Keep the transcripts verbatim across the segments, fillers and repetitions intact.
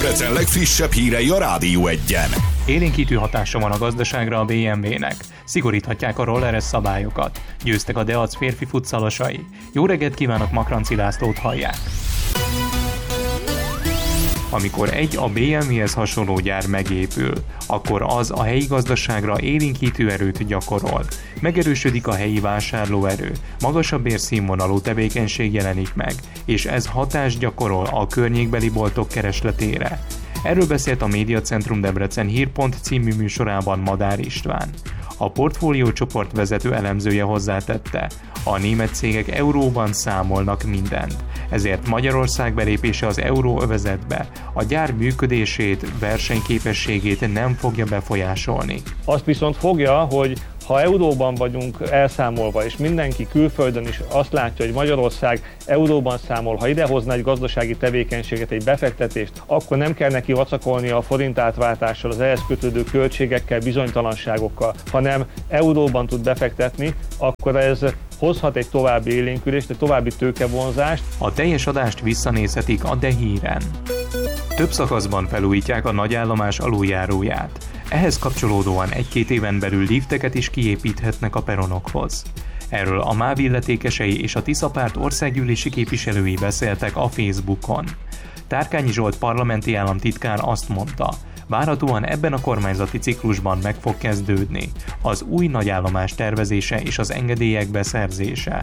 Debrecen legfrissebb hírei a Rádió egyen. Élénkítő hatása van a gazdaságra a bé em vé-nek. Szigoríthatják a rolleres szabályokat. Győztek a Deac férfi futszalosai. Jó reggelt kívánok, Makranci Lászlót hallják. Amikor egy a bé em vé-hez hasonló gyár megépül, akkor az a helyi gazdaságra élénkítő erőt gyakorol. Megerősödik a helyi vásárlóerő, magasabb bérszínvonalú tevékenység jelenik meg, és ez hatást gyakorol a környékbeli boltok keresletére. Erről beszélt a Médiacentrum Debrecen Hírpont című műsorában Madár István. A portfólió csoport vezető elemzője hozzátette, a német cégek euróban számolnak mindent, ezért Magyarország belépése az euróövezetbe a gyár működését, versenyképességét nem fogja befolyásolni. Azt viszont fogja, hogy ha euróban vagyunk elszámolva, és mindenki külföldön is azt látja, hogy Magyarország euróban számol, ha idehozna egy gazdasági tevékenységet, egy befektetést, akkor nem kell neki vacakolnia a forint átváltással, az ehhez kötődő költségekkel, bizonytalanságokkal, hanem euróban tud befektetni, akkor ez hozhat egy további élénkülést, egy további tőkevonzást. A teljes adást visszanézhetik a De Híren. Több szakaszban felújítják a nagyállomás aluljáróját. Ehhez kapcsolódóan egy-két éven belül lifteket is kiépíthetnek a peronokhoz. Erről a MÁV illetékesei és a Tisza Párt országgyűlési képviselői beszéltek a Facebookon. Tárkányi Zsolt parlamenti államtitkár azt mondta, várhatóan ebben a kormányzati ciklusban meg fog kezdődni az új nagyállomás tervezése és az engedélyek beszerzése.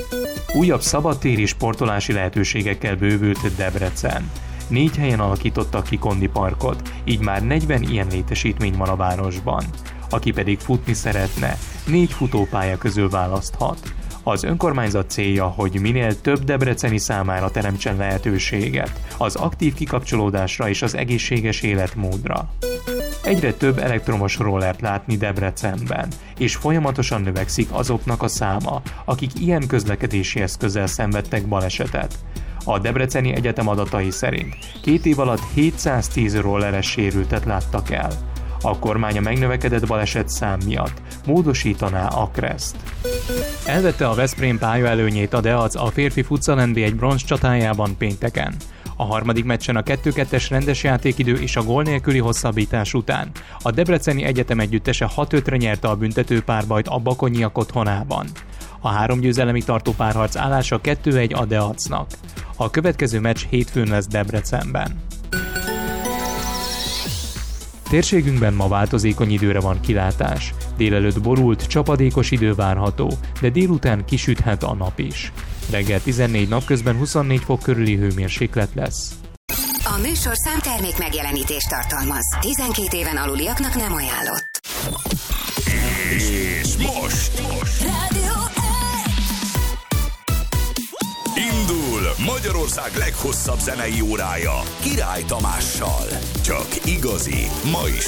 Újabb szabadtéri sportolási lehetőségekkel bővült Debrecen. Négy helyen alakítottak ki kondiparkot, így már negyven ilyen létesítmény van a városban. Aki pedig futni szeretne, négy futópálya közül választhat. Az önkormányzat célja, hogy minél több debreceni számára teremtsen lehetőséget az aktív kikapcsolódásra és az egészséges életmódra. Egyre több elektromos rollert látni Debrecenben, és folyamatosan növekszik azoknak a száma, akik ilyen közlekedési eszközzel szenvedtek balesetet. A Debreceni Egyetem adatai szerint két év alatt hétszáztíz rolleres sérültet láttak el. A kormány a megnövekedett baleset szám miatt módosítaná a kreszt. Elvette a Veszprém pályaelőnyét a Deac a férfi futsal en bé egy bronz csatájában pénteken. A harmadik meccsen a kettő kettes rendes játékidő és a gól nélküli hosszabbítás után a Debreceni Egyetem együttese hat ötre nyerte a büntető párbajt a Bakonyiak otthonában. A három győzelemi tartó párharc állása kettő egy a Deacnak. A következő meccs hétfőn lesz Debrecenben. Térségünkben ma változékony időre van kilátás. Délelőtt borult, csapadékos idő várható, de délután kisüthet a nap is. Reggel tizennégy, napközben huszonnégy fok körüli hőmérséklet lesz. A műsorszám termék megjelenítést tartalmaz. tizenkét éven aluliaknak nem ajánlott. És most, most. Rádió Indul Magyarország leghosszabb zenei órája Király Tamással. Csak igazi, ma is